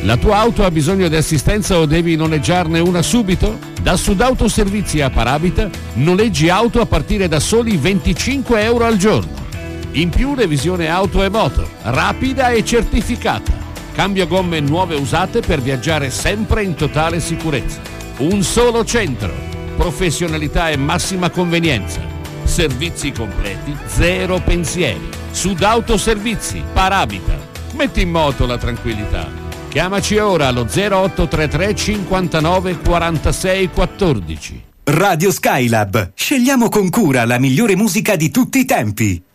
La tua auto ha bisogno di assistenza o devi noleggiarne una subito? Da Sudautoservizi a Parabita noleggi auto a partire da soli 25 euro al giorno. In più revisione auto e moto, rapida e certificata. Cambio gomme nuove usate per viaggiare sempre in totale sicurezza. Un solo centro, professionalità e massima convenienza. Servizi completi, zero pensieri. Sudautoservizi, Parabita. Metti in moto la tranquillità. Chiamaci ora allo 0833 59 46 14. Radio Skylab. Scegliamo con cura la migliore musica di tutti i tempi.